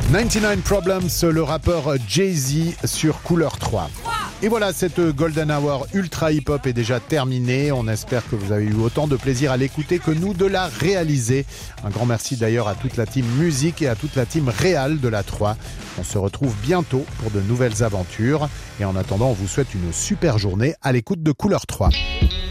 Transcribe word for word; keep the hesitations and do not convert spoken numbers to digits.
quatre-vingt-dix-neuf Problems, le rappeur Jay-Z sur Couleur trois. Et voilà, cette Golden Hour ultra hip-hop est déjà terminée. On espère que vous avez eu autant de plaisir à l'écouter que nous de la réaliser. Un grand merci d'ailleurs à toute la team musique et à toute la team réal de la trois. On se retrouve bientôt pour de nouvelles aventures. Et en attendant, on vous souhaite une super journée à l'écoute de Couleur trois.